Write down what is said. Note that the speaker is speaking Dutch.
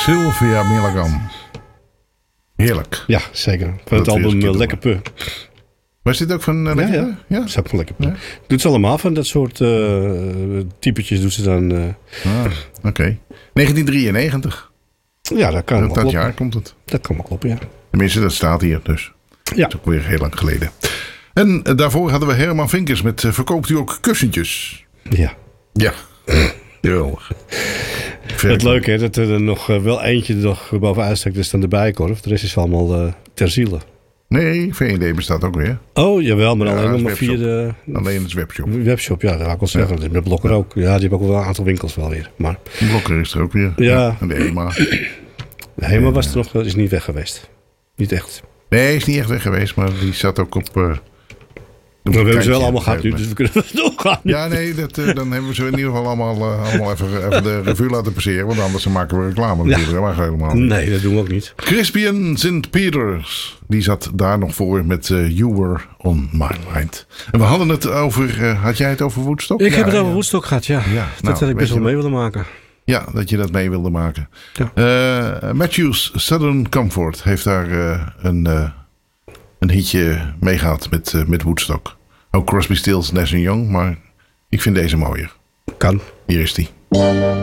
Sylvia Milligan. Heerlijk. Ja, zeker. Van het album Lekker Pu. Was dit ook van Lekker Pu? Ja, dat is ook van Lekker Pu. Ja. Doet ze allemaal van dat soort typetjes doet ze dan. Oké. 1993. Ja, dat kan wel kloppen. Dat jaar komt het. Dat kan wel kloppen, ja. Tenminste, dat staat hier dus. Ja. Dat is ook weer heel lang geleden. En daarvoor hadden we Herman Vinkers met verkoopt u ook kussentjes? Ja. Ja. Geweldig. Het leuke is dat er nog wel eentje nog bovenuit steekt. Dat is dan de Bijenkorf. De rest is allemaal ter ziele. Nee, V&D bestaat ook weer. Oh, jawel, maar alleen maar via de... Alleen het webshop. Webshop, ja, dat ga ik wel zeggen. Ja. De Blokker ook. Ja, die hebben ook wel een aantal winkels wel weer. Maar... De Blokker is er ook weer. Ja. En de HEMA. De HEMA was er nog, is niet weg geweest. Niet echt. Nee, is niet echt weg geweest, maar die zat ook op... we hebben ze wel allemaal gehad nu, dus we kunnen het doorgaan. Ja, nee, dan hebben we ze in ieder geval allemaal even de revue laten passeren. Want anders maken we reclame natuurlijk. Dat mag helemaal niet. Nee, dat doen we ook niet. Crispian St. Peters. Die zat daar nog voor met You Were On My Mind. En we hadden het over... had jij het over Woodstock? Ik heb het over Woodstock gehad, ja. Dat had ik best wel mee willen maken. Ja, dat je dat mee wilde maken. Ja. Matthews Southern Comfort heeft daar een hitje mee gehad met Woodstock. Ook Crosby, Stills, Nash & Young, maar ik vind deze mooier. Kan. Hier is die.